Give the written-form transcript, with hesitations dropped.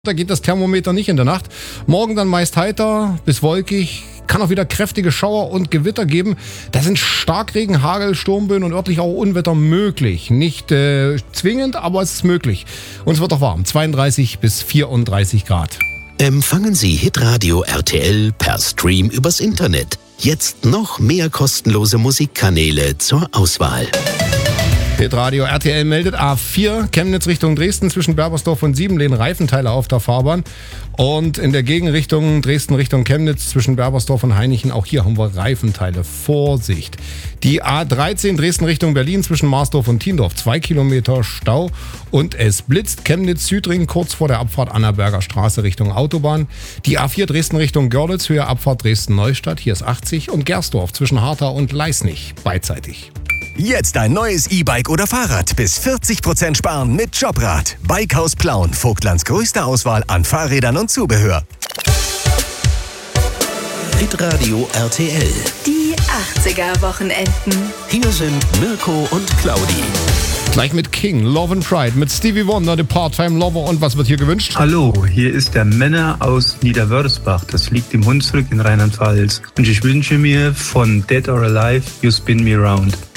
Da geht das Thermometer nicht in der Nacht. Morgen dann meist heiter bis wolkig. Kann auch wieder kräftige Schauer und Gewitter geben. Da sind Starkregen, Hagel, Sturmböen und örtlich auch Unwetter möglich. Nicht zwingend, aber es ist möglich. Und es wird auch warm. 32 bis 34 Grad. Empfangen Sie Hitradio RTL per Stream übers Internet. Jetzt noch mehr kostenlose Musikkanäle zur Auswahl. Hitradio RTL meldet A4 Chemnitz Richtung Dresden zwischen Berbersdorf und Siebenlehn Reifenteile auf der Fahrbahn. Und in der Gegenrichtung Dresden Richtung Chemnitz zwischen Berbersdorf und Hainichen, auch hier haben wir Reifenteile. Vorsicht! Die A13 Dresden Richtung Berlin zwischen Marsdorf und Thiendorf, 2 Kilometer Stau. Und es blitzt Chemnitz-Südring kurz vor der Abfahrt Annaberger Straße Richtung Autobahn. Die A4 Dresden Richtung Görlitz, Höhe Abfahrt Dresden-Neustadt, hier ist 80. Und Gersdorf zwischen Hartha und Leisnig, beidseitig. Jetzt ein neues E-Bike oder Fahrrad. Bis 40% sparen mit Jobrad. Bikehaus Plauen. Vogtlands größte Auswahl an Fahrrädern und Zubehör. Hitradio RTL. Die 80er-Wochenenden. Hier sind Mirko und Claudi. Gleich mit King, Love and Pride, mit Stevie Wonder, The Part-Time Lover. Und was wird hier gewünscht? Hallo, hier ist der Männer aus Niederwörsbach. Das liegt im Hunsrück in Rheinland-Pfalz. Und ich wünsche mir von Dead or Alive, You Spin Me Round.